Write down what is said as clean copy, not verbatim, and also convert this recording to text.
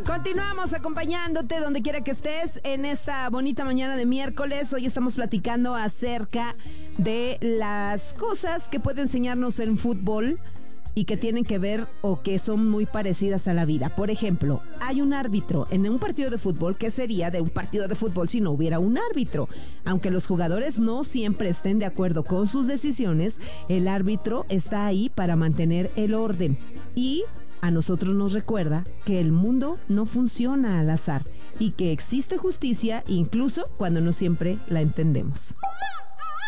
Continuamos acompañándote donde quiera que estés en esta bonita mañana de miércoles. Hoy estamos platicando acerca de las cosas que puede enseñarnos el fútbol y que tienen que ver o que son muy parecidas a la vida. Por ejemplo, hay un árbitro en un partido de fútbol. ¿Qué sería de un partido de fútbol si no hubiera un árbitro? Aunque los jugadores no siempre estén de acuerdo con sus decisiones, el árbitro está ahí para mantener el orden y a nosotros nos recuerda que el mundo no funciona al azar y que existe justicia incluso cuando no siempre la entendemos.